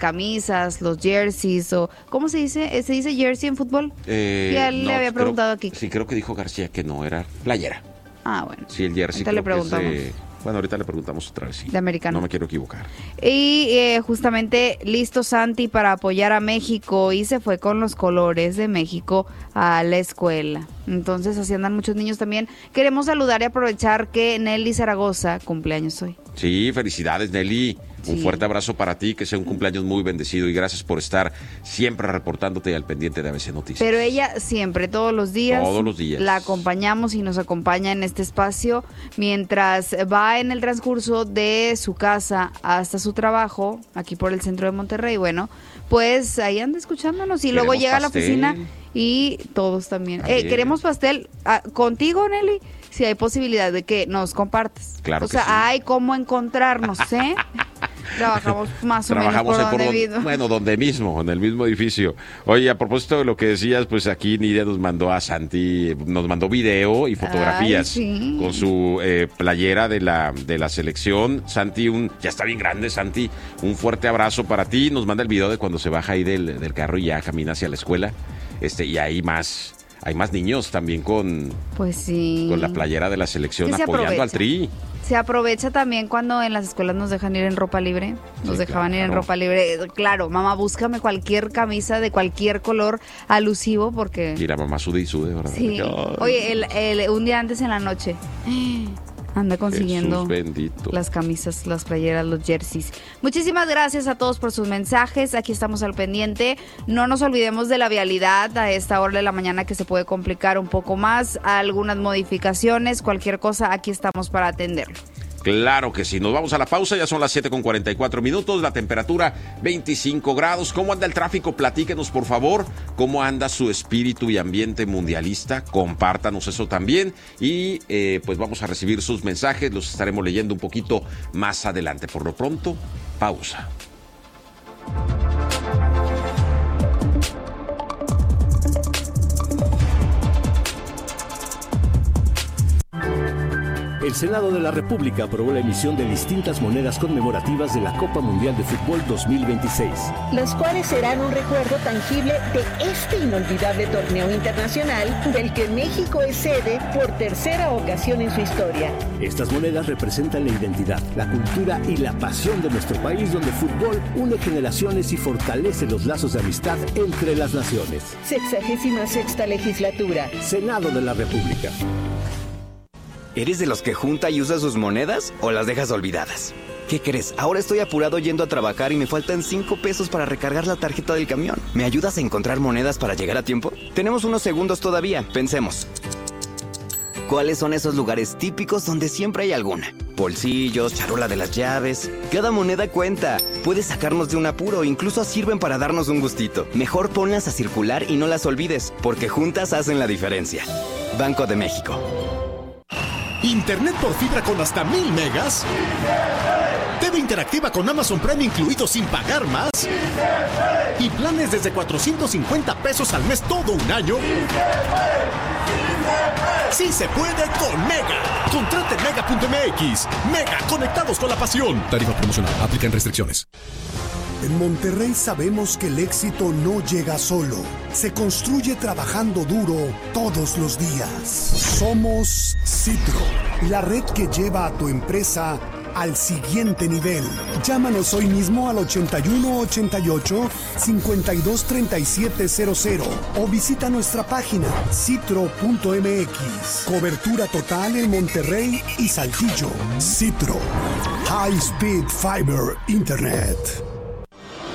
camisas, los jerseys, o ¿cómo se dice? ¿Se dice jersey en fútbol? Ya le había preguntado aquí. Sí, creo que dijo García que no, era playera. Ah, bueno. Sí, el jersey. Ahorita le preguntamos. Bueno, ahorita le preguntamos otra vez. Sí. De americano. No me quiero equivocar. Y justamente listo Santi para apoyar a México y se fue con los colores de México a la escuela. Entonces así andan muchos niños también. Queremos saludar y aprovechar que Nelly Zaragoza cumpleaños hoy. Sí, felicidades Nelly. Sí. Un fuerte abrazo para ti, que sea un cumpleaños muy bendecido y gracias por estar siempre reportándote al pendiente de ABC Noticias. Pero ella siempre, todos los días, la acompañamos y nos acompaña en este espacio mientras va en el transcurso de su casa hasta su trabajo, aquí por el centro de Monterrey. Bueno, pues ahí anda escuchándonos y luego llega a la oficina y todos también. Queremos pastel. ¿Contigo, Nelly? Si hay posibilidad de que nos compartas. Claro que sí. Hay cómo encontrarnos, ¿eh? Trabajamos más o menos por donde mismo. Bueno, donde mismo, en el mismo edificio. Oye, a propósito de lo que decías, pues aquí Nidia nos mandó a Santi, nos mandó video y fotografías con su playera de la selección. Santi, ya está bien grande, Santi. Un fuerte abrazo para ti. Nos manda el video de cuando se baja ahí del carro y ya camina hacia la escuela. Y hay más niños también con la playera de la selección apoyando al Tri. Se aprovecha también cuando en las escuelas nos dejan ir en ropa libre. Nos dejaban ir en ropa libre. Claro, mamá, búscame cualquier camisa de cualquier color alusivo porque... Y la mamá sude, ¿verdad? Sí. Oye, un día antes en la noche... Anda consiguiendo las camisas, las playeras, los jerseys. Muchísimas gracias a todos por sus mensajes. Aquí estamos al pendiente. No nos olvidemos de la vialidad a esta hora de la mañana que se puede complicar un poco más. Algunas modificaciones, cualquier cosa, aquí estamos para atenderlo. Claro que sí. Nos vamos a la pausa, ya son las 7:44, la temperatura 25 grados. ¿Cómo anda el tráfico? Platíquenos, por favor, cómo anda su espíritu y ambiente mundialista. Compártanos eso también y pues vamos a recibir sus mensajes, los estaremos leyendo un poquito más adelante. Por lo pronto, pausa. El Senado de la República aprobó la emisión de distintas monedas conmemorativas de la Copa Mundial de Fútbol 2026. Las cuales serán un recuerdo tangible de este inolvidable torneo internacional del que México es sede por tercera ocasión en su historia. Estas monedas representan la identidad, la cultura y la pasión de nuestro país, donde el fútbol une generaciones y fortalece los lazos de amistad entre las naciones. 66ª legislatura. Senado de la República. ¿Eres de los que junta y usa sus monedas o las dejas olvidadas? ¿Qué crees? Ahora estoy apurado yendo a trabajar y me faltan 5 pesos para recargar la tarjeta del camión. ¿Me ayudas a encontrar monedas para llegar a tiempo? Tenemos unos segundos todavía. Pensemos. ¿Cuáles son esos lugares típicos donde siempre hay alguna? Bolsillos, charola de las llaves. Cada moneda cuenta. Puede sacarnos de un apuro, incluso sirven para darnos un gustito. Mejor ponlas a circular y no las olvides, porque juntas hacen la diferencia. Banco de México. Internet por fibra con hasta 1000 megas. TV interactiva con Amazon Prime incluido sin pagar más. Y planes desde 450 pesos al mes todo un año. Sí se puede con Mega. Contrate en Mega.mx. Mega, conectados con la pasión. Tarifa promocional. Aplican restricciones. En Monterrey sabemos que el éxito no llega solo. Se construye trabajando duro todos los días. Somos Citro, la red que lleva a tu empresa al siguiente nivel. Llámanos hoy mismo al 8188-523700 o visita nuestra página citro.mx. Cobertura total en Monterrey y Saltillo. Citro. High Speed Fiber Internet.